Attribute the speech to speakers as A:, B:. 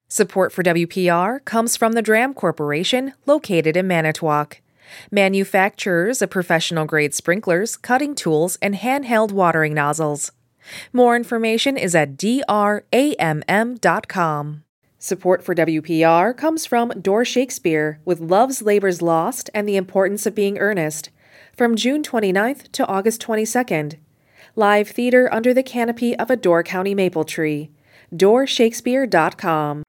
A: Support for WPR comes from the Dram Corporation, located in Manitowoc. Manufacturers of professional-grade sprinklers, cutting tools, and handheld watering nozzles. More information is at dramm.com. Support for WPR comes from Door Shakespeare with Love's Labor's Lost and the Importance of Being Earnest, from June 29th to August 22nd. Live theater under the canopy of a Door County maple tree. DoorShakespeare.com.